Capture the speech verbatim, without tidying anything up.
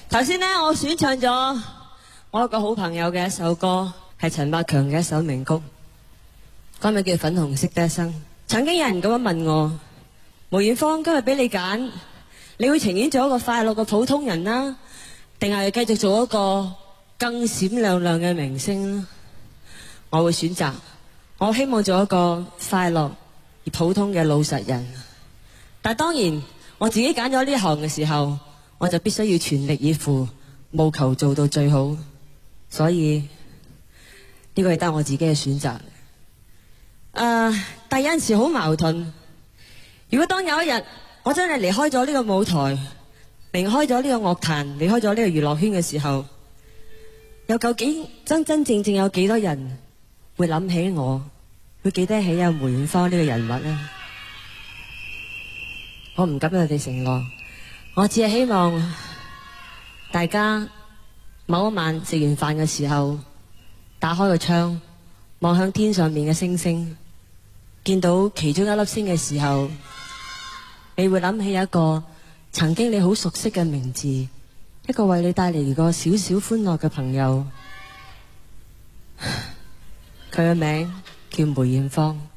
頭先呢，我選唱咗我一個好朋友嘅一首歌，係陳百強嘅一首名曲，歌名叫《粉紅色的一生》。曾經有人咁樣問我，梅艷芳，今日俾你揀，你會情願做一個快樂嘅普通人啦，定係繼續做一個更閃亮亮嘅明星啦？我會選擇，我希望做一個快樂而普通嘅老實人。但當然，我自己揀咗呢行嘅時候，我就必須要全力以赴，務求做到最好。所以呢個係得我自己嘅選擇。誒，但有陣時好矛盾。如果當有一日我真係離開咗呢個舞台，離開咗呢個樂壇，離開咗呢個娛樂圈嘅時候，有究竟真真正正有幾多人會諗起我，會記得起阿梅艷芳呢個人物呢？我唔敢對你哋承諾，我只係希望大家某一晚食完飯嘅時候，打開個窗望向天上面嘅星星，見到其中一粒星嘅時候，你會諗起一個曾經你好熟悉嘅名字，一個為你帶嚟個少少歡樂嘅朋友，佢嘅名叫梅艷芳。